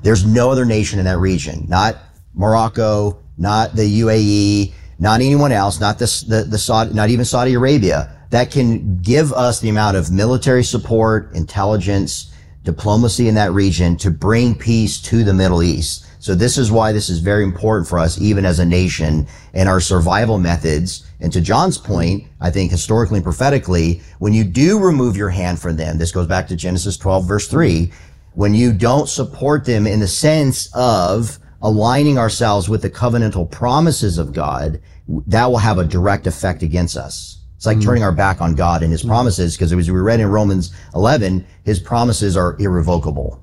There's no other nation in that region, not Morocco, not the UAE, not anyone else, not the Saudi, not even Saudi Arabia, that can give us the amount of military support, intelligence, diplomacy in that region to bring peace to the Middle East. So this is why this is very important for us, even as a nation, and our survival methods. And to John's point, I think historically and prophetically, when you do remove your hand from them, this goes back to Genesis 12, verse 3, when you don't support them in the sense of aligning ourselves with the covenantal promises of God, that will have a direct effect against us. It's like turning our back on God and his promises, because as we read in Romans 11, his promises are irrevocable.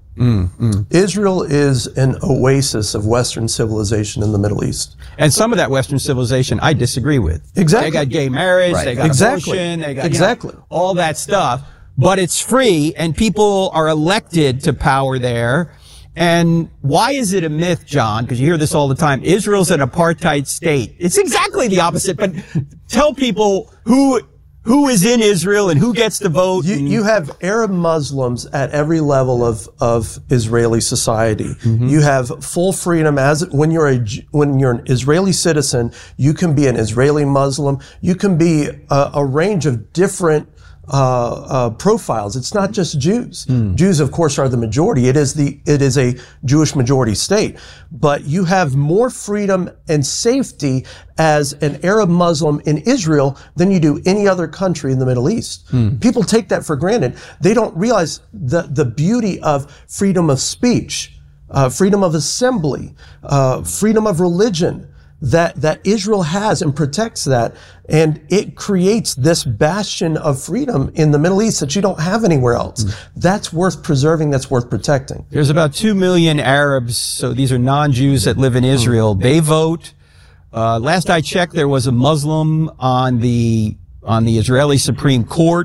Israel is an oasis of Western civilization in the Middle East. And some of that Western civilization I disagree with. Exactly. They got gay marriage, they got abortion, they got all that stuff. But it's free, and people are elected to power there. And why is it a myth, John? Because you hear this all the time. Israel's an apartheid state. It's exactly the opposite. But tell people who is in Israel and who gets to vote. You have Arab Muslims at every level of Israeli society. You have full freedom when you're an Israeli citizen. You can be an Israeli Muslim. You can be a range of different profiles. It's not just Jews. Jews, of course, are the majority. It is a Jewish majority state. But you have more freedom and safety as an Arab Muslim in Israel than you do any other country in the Middle East. People take that for granted. They don't realize the beauty of freedom of speech, freedom of assembly, freedom of religion, that Israel has and protects that. And it creates this bastion of freedom in the Middle East that you don't have anywhere else. That's worth preserving. That's worth protecting. There's about 2 million Arabs. So these are non-Jews that live in Israel. They vote. Last I checked, there was a Muslim on the Israeli Supreme Court.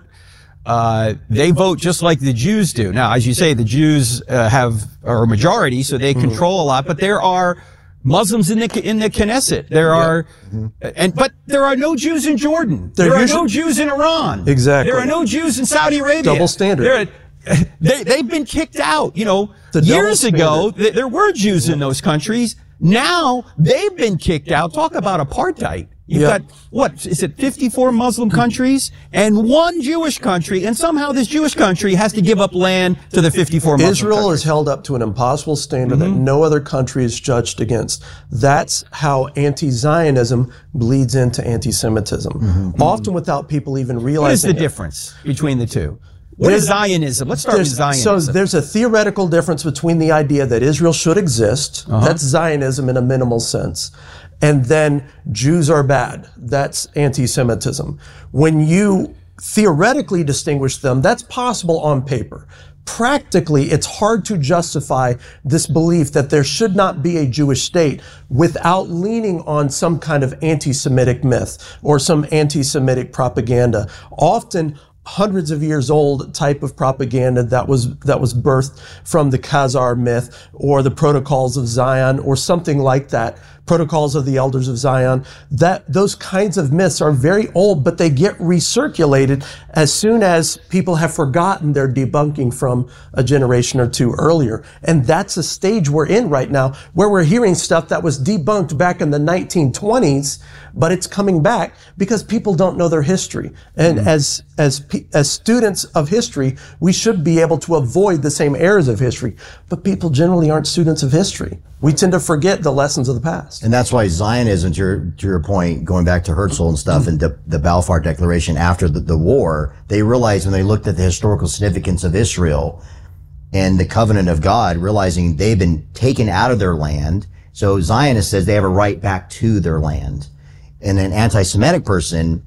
They vote just like the Jews do. Now, as you say, the Jews are a majority, so they control a lot, but there are Muslims in the Knesset. There are, but there are no Jews in Jordan. There are no Jews in Iran. Exactly. There are no Jews in Saudi Arabia. Double standard. They've been kicked out. Years ago, there were Jews in those countries. Now they've been kicked out. Talk about apartheid. You've got, what, is it 54 Muslim countries and one Jewish country, and somehow this Jewish country has to give up land to the 54 Muslim Israel countries. is held up to an impossible standard that no other country is judged against. That's how anti-Zionism bleeds into anti-Semitism, often without people even realizing What is the difference between the two? What is Zionism? Let's start with Zionism. So there's a theoretical difference between the idea that Israel should exist, that's Zionism in a minimal sense, and then Jews are bad, that's anti-Semitism. When you theoretically distinguish them, that's possible on paper. Practically, it's hard to justify this belief that there should not be a Jewish state without leaning on some kind of anti-Semitic myth or some anti-Semitic propaganda. Often, hundreds of years old type of propaganda that was birthed from the Khazar myth or the Protocols of Zion or something like that. Protocols of the Elders of Zion, that those kinds of myths are very old, but they get recirculated as soon as people have forgotten their debunking from a generation or two earlier. And that's a stage we're in right now where we're hearing stuff that was debunked back in the 1920s, but it's coming back because people don't know their history. And as students of history, we should be able to avoid the same errors of history. But people generally aren't students of history. We tend to forget the lessons of the past. And that's why Zionism, to your point, going back to Herzl and stuff, and the Balfour Declaration after the war, they realized when they looked at the historical significance of Israel and the covenant of God, realizing they've been taken out of their land. So Zionist says they have a right back to their land. And an anti-Semitic person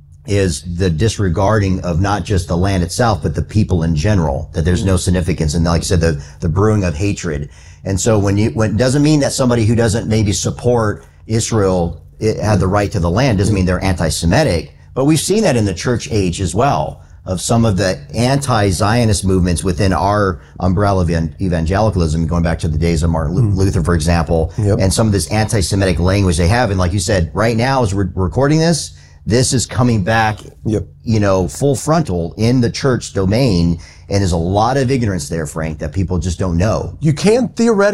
is the disregarding of not just the land itself, but the people in general, that there's no significance. And like I said, the brewing of hatred. And so when it doesn't mean that somebody who doesn't maybe support Israel had the right to the land, doesn't mean they're anti-Semitic. But we've seen that in the church age as well, of some of the anti-Zionist movements within our umbrella of evangelicalism, going back to the days of Martin Luther, for example, and some of this anti-Semitic language they have. And like you said, right now as we're recording this is coming back, full frontal in the church domain. And there's a lot of ignorance there, Frank, that people just don't know. You can theoretically